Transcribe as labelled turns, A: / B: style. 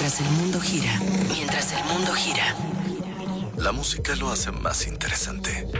A: mientras el mundo gira. Mientras el mundo gira.
B: La música lo hace más interesante.